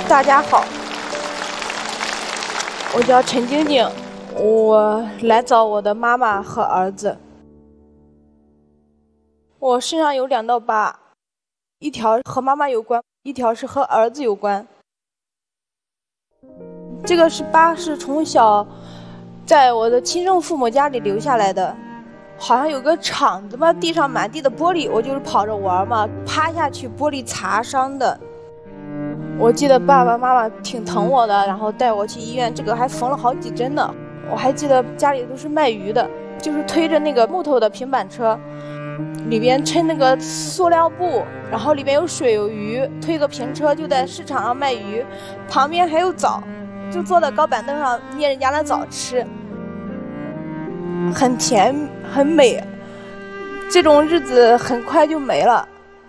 大家好，我叫陈晶晶，我来找我的妈妈和儿子。我身上有2道疤，一条和妈妈有关，一条是和儿子有关。这个疤是从小在我的亲生父母家里留下来的，好像有个场子吧，地上满地的玻璃，我就是跑着玩嘛，趴下去玻璃擦伤的。我记得爸爸妈妈挺疼我的，然后带我去医院，这个还缝了好几针呢。我还记得家里都是卖鱼的，就是推着那个木头的平板车，里边抻那个塑料布，然后里边有水有鱼，推个平车就在市场上卖鱼，旁边还有枣，就坐在高板凳上捏人家的枣吃，很甜很美。这种日子很快就没了。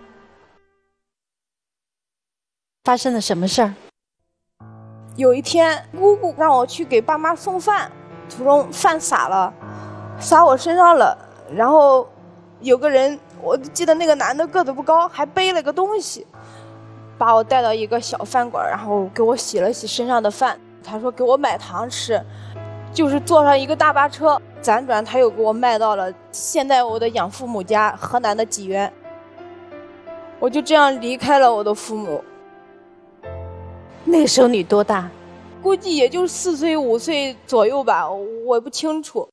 发生了什么事儿？ 有一天姑姑让我去给爸妈送饭，途中饭洒了，洒我身上了，然后有个人，我记得那个男的个子不高，还背了个东西，把我带到一个小饭馆，然后给我洗了洗身上的饭，他说给我买糖吃，就是坐上一个大巴车，辗转他又给我卖到了现在我的养父母家河南的济源。我就这样离开了我的父母。 那个时候你多大？ 估计也就4岁5岁左右吧，我也不清楚。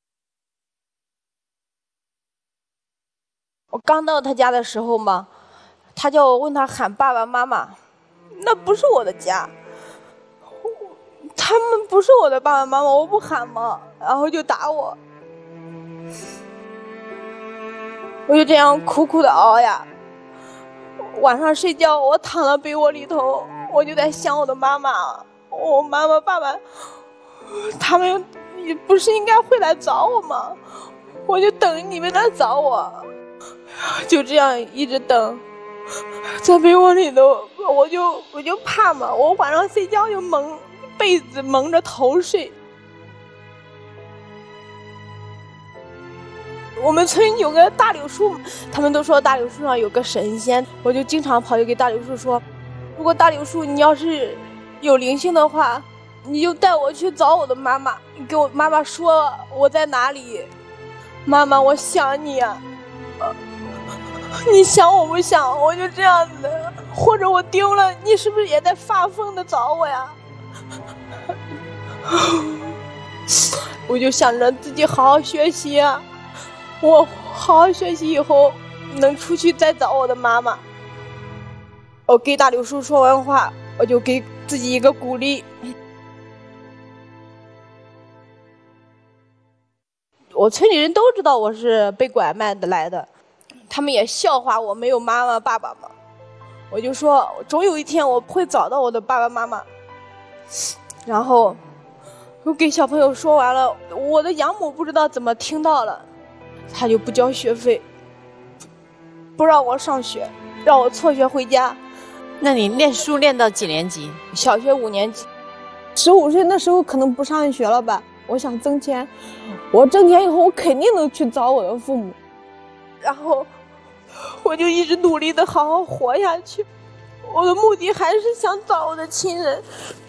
我刚到他家的时候嘛，他叫我问他喊爸爸妈妈，那不是我的家，他们不是我的爸爸妈妈，我不喊吗？然后就打我，我就这样苦苦的熬呀。晚上睡觉，我躺在被窝里头，我就在想我的妈妈，我妈妈爸爸，他们不是应该会来找我吗？我就等你们来找我，就这样一直等，在被窝里头，我就怕嘛，我晚上睡觉就蒙被子蒙着头睡。我们村有个大柳树，他们都说大柳树上有个神仙，我就经常跑去给大柳树说，如果大柳树你要是有灵性的话，你就带我去找我的妈妈，你给我妈妈说我在哪里，妈妈我想你啊，你想我不想？我就这样子，或者我丢了，你是不是也在发疯的找我呀？我就想着自己好好学习啊，我好好学习以后能出去再找我的妈妈。我给大柳树说完话，我就给自己一个鼓励。我村里人都知道我是被拐卖的来的，他们也笑话我没有妈妈爸爸嘛。我就说总有一天我会找到我的爸爸妈妈。然后我给小朋友说完了，我的养母不知道怎么听到了，他就不交学费，不让我上学，让我辍学回家。 那你念书念到几年级？ 小学5年级。15岁那时候可能不上学了吧，我想挣钱，我挣钱以后我肯定能去找我的父母，然后我就一直努力的好好活下去。我的目的还是想找我的亲人，